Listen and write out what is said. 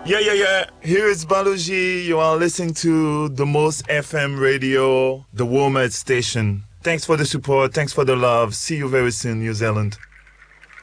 Yeah. Here is Baloji. You are listening to the most FM radio, the Womet station. Thanks for the support. Thanks for the love. See you very soon, New Zealand.